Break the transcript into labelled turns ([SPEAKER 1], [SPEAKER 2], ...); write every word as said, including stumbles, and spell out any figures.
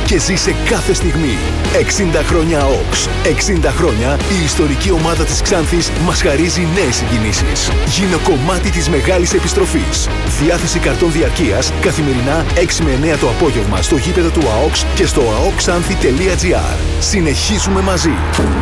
[SPEAKER 1] και ζήσε κάθε στιγμή. εξήντα χρόνια ΟΚΣ. εξήντα χρόνια η ιστορική ομάδα της Ξάνθης μας χαρίζει νέες συγκινήσεις. Γίνε κομμάτι της μεγάλης επιστροφής. Διάθεση καρτών διαρκείας καθημερινά έξι με εννέα το απόγευμα στο γήπεδο του ΑΟΚΣ και στο αοκξάνθη τελεία τζι άρ. Συνεχίζουμε μαζί.